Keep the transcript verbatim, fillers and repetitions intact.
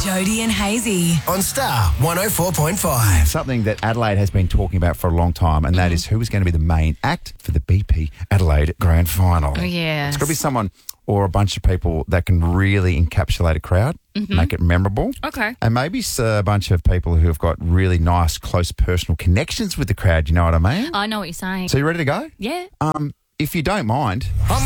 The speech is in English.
Jody and Hazy on Star one oh four point five. Something that Adelaide has been talking about for a long time, and that Mm. is who is going to be the main act for the B P Adelaide Grand Final. Oh, yes. It's got to be someone or a bunch of people that can really encapsulate a crowd, Mm-hmm. make it memorable. Okay. And maybe s- a bunch of people who have got really nice, close personal connections with the crowd. You know what I mean? I know what you're saying. So you ready to go? Yeah. Um, if you don't mind,